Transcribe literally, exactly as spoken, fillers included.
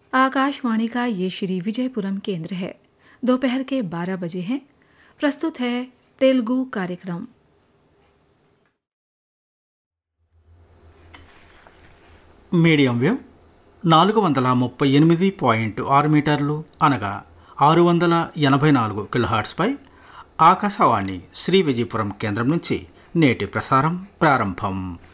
आकाशवाणी का ये श्री विजयपुरम केंद्र है। दोपहर के बारह बजे हैं। प्रस्तुत है तेलुगु कार्यक्रम। మీడియం వేవ్ నాలుగు వందల ముప్పై ఎనిమిది పాయింట్ ఆరు మీటర్లు అనగా ఆరు వందల ఎనభై నాలుగు కిలోహార్ట్స్పై ఆకాశవాణి శ్రీ విజయపురం కేంద్రం నుంచి నేటి ప్రసారం ప్రారంభం.